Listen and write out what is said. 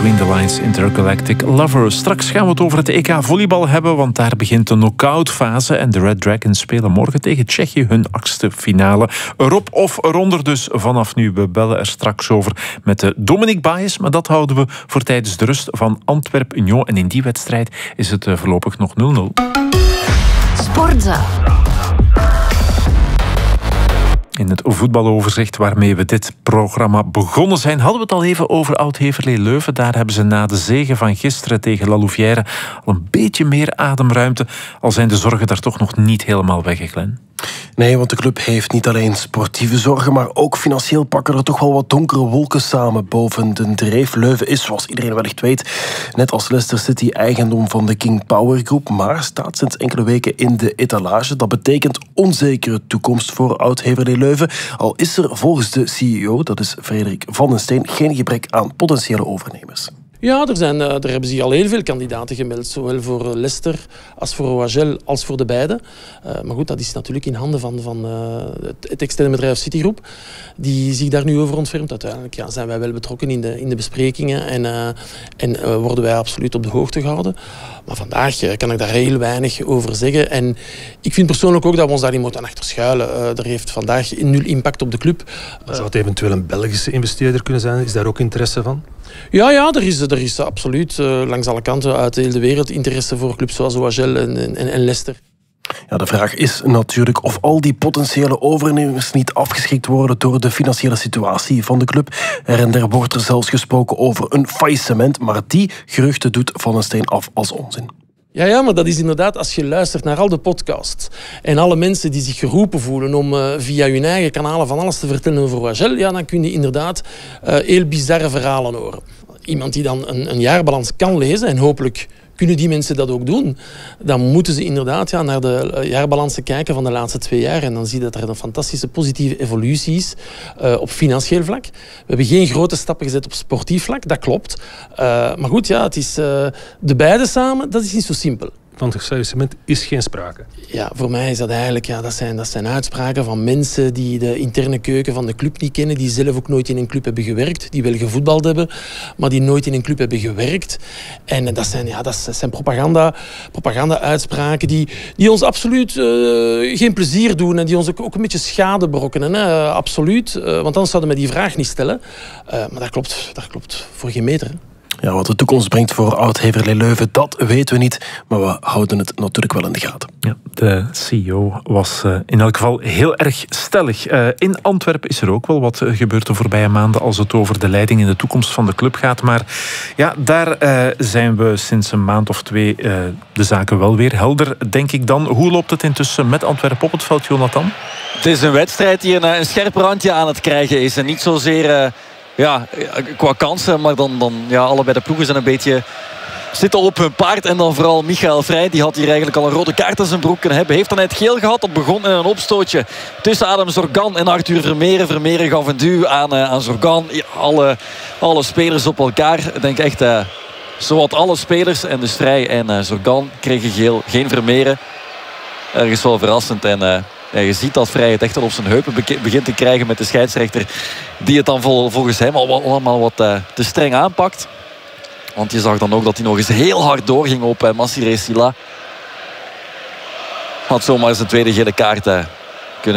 Between the Lines Intergalactic Lover. Straks gaan we het over het EK volleybal hebben, want daar begint de knock-outfase en de Red Dragons spelen morgen tegen Tsjechië hun 8e finale. Erop of eronder dus vanaf nu. We bellen er straks over met de Dominique Baes, maar dat houden we voor tijdens de rust van Antwerp-Union. En in die wedstrijd is het voorlopig nog 0-0. Sportza. In het voetbaloverzicht waarmee we dit programma begonnen zijn, hadden we het al even over Oud-Heverlee Leuven. Daar hebben ze na de zege van gisteren tegen La Louvière al een beetje meer ademruimte. Al zijn de zorgen daar toch nog niet helemaal weg, Glenn. Nee, want de club heeft niet alleen sportieve zorgen, maar ook financieel pakken er toch wel wat donkere wolken samen boven de dreef. Leuven is, zoals iedereen wellicht weet, net als Leicester City eigendom van de King Power Groep, maar staat sinds enkele weken in de etalage. Dat betekent onzekere toekomst voor Oud-Heverlee Leuven. Al is er volgens de CEO, dat is Frederik van den Steen, geen gebrek aan potentiële overnemers. Ja, er hebben zich al heel veel kandidaten gemeld. Zowel voor Leicester als voor OHL als voor de beide. Maar goed, dat is natuurlijk in handen van het externe bedrijf Citigroup. Die zich daar nu over ontfermt. Uiteindelijk zijn wij wel betrokken in de besprekingen. En worden wij absoluut op de hoogte gehouden. Maar vandaag kan ik daar heel weinig over zeggen. En ik vind persoonlijk ook dat we ons daar niet moeten achter schuilen. Er heeft vandaag 0 impact op de club. Zou het eventueel een Belgische investeerder kunnen zijn? Is daar ook interesse van? Ja, er is absoluut langs alle kanten uit heel de wereld interesse voor clubs zoals OHL en Leicester. Ja, de vraag is natuurlijk of al die potentiële overnemers niet afgeschrikt worden door de financiële situatie van de club. En er wordt er zelfs gesproken over een faillissement, maar die geruchten doet Van den Steen af als onzin. Ja, maar dat is inderdaad, als je luistert naar al de podcasts en alle mensen die zich geroepen voelen om via hun eigen kanalen van alles te vertellen over OHL, dan kun je inderdaad heel bizarre verhalen horen. Iemand die dan een jaarbalans kan lezen, en hopelijk kunnen die mensen dat ook doen, dan moeten ze inderdaad naar de jaarbalansen kijken van de laatste 2 jaar. En dan zie je dat er een fantastische positieve evolutie is op financieel vlak. We hebben geen grote stappen gezet op sportief vlak, dat klopt. Maar goed, het is de beide samen, dat is niet zo simpel. Van het faillissement is geen sprake. Ja, voor mij is dat eigenlijk, dat zijn uitspraken van mensen die de interne keuken van de club niet kennen, die zelf ook nooit in een club hebben gewerkt, die wel gevoetbald hebben, maar die nooit in een club hebben gewerkt. En dat zijn propaganda-uitspraken die ons absoluut geen plezier doen en die ons ook een beetje schade berokkenen. Absoluut, want anders zouden we die vraag niet stellen. Maar dat klopt voor geen meter. Ja, wat de toekomst brengt voor Oud-Heverlee Leuven, dat weten we niet. Maar we houden het natuurlijk wel in de gaten. Ja, de CEO was in elk geval heel erg stellig. In Antwerpen is er ook wel wat gebeurd de voorbije maanden als het over de leiding en de toekomst van de club gaat. Maar daar zijn we sinds een maand of 2 de zaken wel weer helder, denk ik dan. Hoe loopt het intussen met Antwerpen op het veld, Jonathan? Het is een wedstrijd die een scherp randje aan het krijgen is. En niet zozeer qua kansen, maar dan allebei de ploegen zijn een beetje zitten op hun paard. En dan vooral Michael Vrij, die had hier eigenlijk al een rode kaart aan zijn broek kunnen hebben. Heeft dan net geel gehad. Dat begon in een opstootje tussen Adam Zorgan en Arthur Vermeeren. Vermeeren gaf een duw aan Zorgan. Alle spelers op elkaar. Ik denk echt, zowat alle spelers. En dus Vrij en Zorgan kregen geel. Geen Vermeeren. Ergens wel verrassend. En je ziet dat Vrij het echt al op zijn heupen begint te krijgen met de scheidsrechter. Die het dan volgens hem allemaal wat te streng aanpakt. Want je zag dan ook dat hij nog eens heel hard doorging op Massiré Sylla. Had zomaar zijn tweede gele kaart